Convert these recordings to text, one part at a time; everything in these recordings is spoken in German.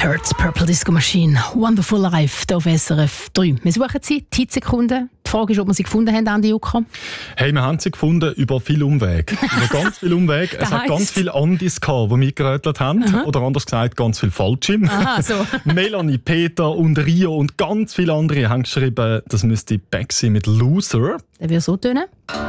Hurts, Purple Disco Machine, Wonderful Life, hier auf SRF 3. Wir suchen sie, die Hitsekunden. Die Frage ist, ob wir sie gefunden haben, Andi Jucker. Hey, wir haben sie gefunden über viel Umweg. Über ganz viel Umweg. Es hat ganz viele Andis gehabt, die mitgerätselt haben. Aha. Oder anders gesagt, ganz viele Falsche. Aha, so. Melanie, Peter und Rio und ganz viele andere haben geschrieben, das müsste Beck sein mit Loser. Der würde so tönen.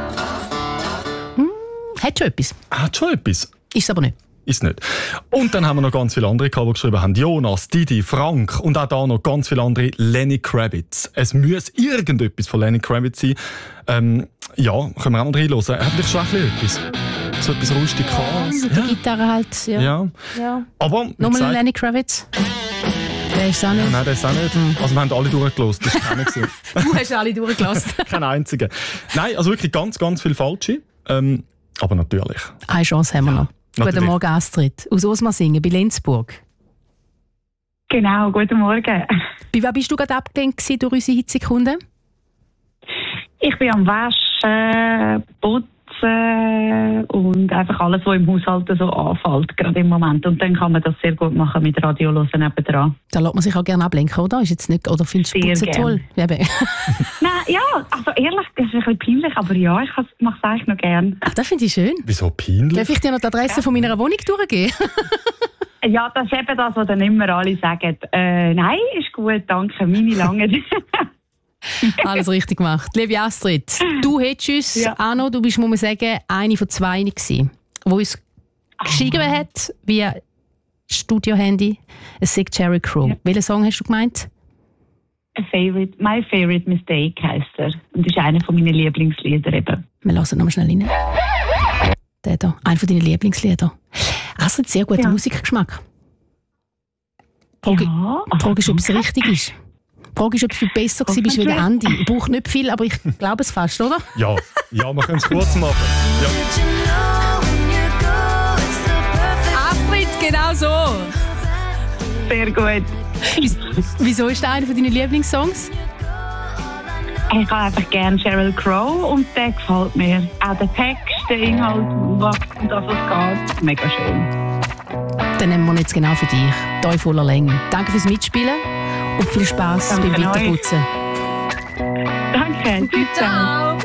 Hat schon etwas. Hat schon etwas. Ist es aber nicht. Ist nicht. Und dann haben wir noch ganz viele andere gehabt, die geschrieben haben. Jonas, Didi, Frank und auch da noch ganz viele andere. Lenny Kravitz. Es muss irgendetwas von Lenny Kravitz sein. Ja, können wir auch noch reinhören. Hat vielleicht schon etwas? So etwas Rustikales. Ja, mit der Gitarre halt. Ja. Aber nochmal Lenny Kravitz. Der ist auch nicht. Nein, der ist auch nicht. Also wir haben alle durchgelassen. Das ist keiner gewesen. Du hast alle durchgelassen. Kein einziger. Nein, also wirklich ganz, ganz viele Falsche. Aber natürlich. Eine Chance haben wir noch. Natürlich. Guten Morgen, Astrid. Aus Osmarsingen bei Lenzburg. Genau, guten Morgen. Bei wem bist du gerade abgelenkt durch unsere Hitzekunden? Ich bin am Waschen, Putzen und einfach alles, was im Haushalt so anfällt, gerade im Moment. Und dann kann man das sehr gut machen mit Radio hören nebendran. Da lässt man sich auch gerne ablenken, oder? Ist jetzt nicht, oder findest du Putzen toll? Nein, ja, also ehrlich, das ist ein bisschen peinlich, aber ja, ich mache es eigentlich noch gerne. Ach, das finde ich schön. Wieso peinlich? Darf ich dir noch die Adresse von meiner Wohnung durchgeben? Ja, das ist eben das, was dann immer alle sagen. Nein, ist gut, danke, meine lange. Alles richtig gemacht. Liebe Astrid, du hättest uns auch noch, du bist, muss man sagen, eine von zwei gewesen, die uns geschrieben hat via Studio-Handy. Es sagt Jerry Crow. Ja. Welchen Song hast du gemeint? My Favorite Mistake heisst er. Und das ist einer von meinen Lieblingslieder eben. Wir hören nochmal schnell rein. Der hier, einer von deinen Lieblingslieder. Astrid, sehr guter Musikgeschmack. Die Frage ist, ob es richtig ist. Die Frage ist, ob du besser gewesen bist wie der Andi. Ich brauche nicht viel, aber ich glaube es fast, oder? Ja, wir können es kurz machen. Ja. Astrid, genau so. Sehr gut. Wieso ist der einer von deinen Lieblingssongs? Ich habe einfach gerne Sheryl Crow und der gefällt mir. Auch der Text, der Inhalt, was und das, was geht. Mega schön. Dann nehmen wir jetzt genau für dich. Hier in voller Länge. Danke fürs Mitspielen und viel Spass beim Weiterputzen. Danke. Ciao.